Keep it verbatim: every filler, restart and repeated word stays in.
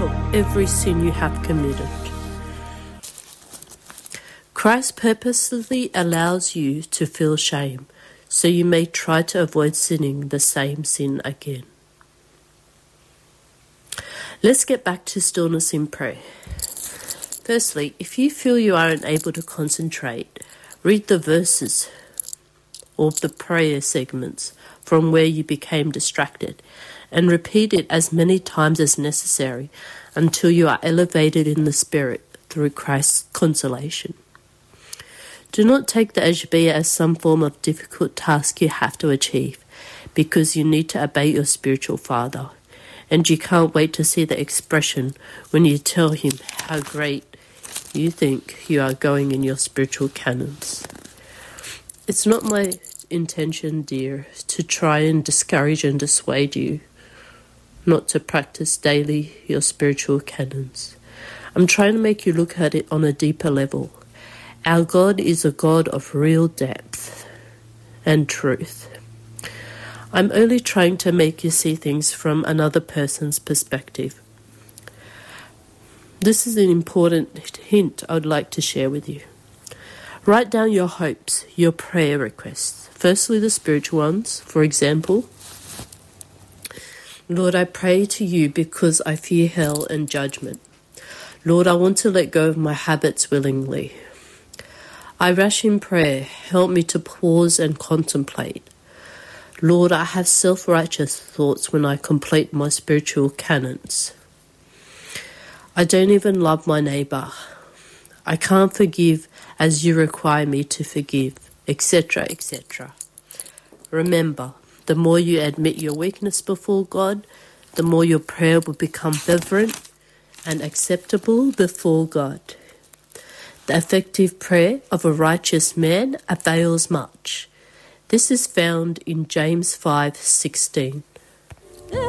of every sin you have committed. Christ purposely allows you to feel shame, so you may try to avoid sinning the same sin again. Let's get back to stillness in prayer. Firstly, if you feel you are unable to concentrate, read the verses or the prayer segments from where you became distracted and repeat it as many times as necessary until you are elevated in the Spirit through Christ's consolation. Do not take the Ajbiyah as some form of difficult task you have to achieve, because you need to obey your spiritual father, and you can't wait to see the expression when you tell him how great you think you are going in your spiritual canons. It's not my intention, dear, to try and discourage and dissuade you not to practice daily your spiritual canons. I'm trying to make you look at it on a deeper level. Our God is a God of real depth and truth. I'm only trying to make you see things from another person's perspective. This is an important hint I'd like to share with you. Write down your hopes, your prayer requests. Firstly, the spiritual ones. For example, Lord, I pray to you because I fear hell and judgment. Lord, I want to let go of my habits willingly. I rush in prayer. Help me to pause and contemplate. Lord, I have self-righteous thoughts when I complete my spiritual canons. I don't even love my neighbour. I can't forgive as you require me to forgive, et cetera, et cetera. Remember, the more you admit your weakness before God, the more your prayer will become fervent and acceptable before God. The effective prayer of a righteous man avails much. This is found in James five sixteen.